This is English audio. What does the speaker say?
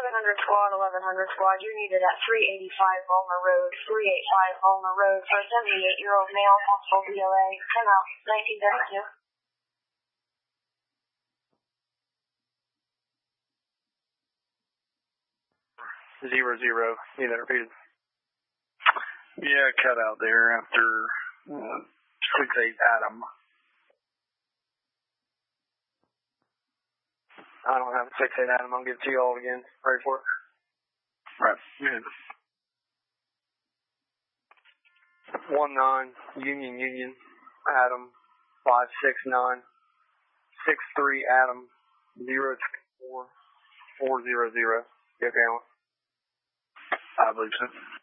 squad, 1100 squad. You're needed at 385 Volmer Road, 385 Volmer Road for a 78-year-old male, possible BOA. 10 out, 1972. 00, need that repeated. Yeah, cut out there after 68 Adam. I don't have a 68 Adam. I'll give it to you all again. Ready for it? Right. Good. 19 Union Adam 569 63 Adam 024 400. You okay, Alan? I believe so.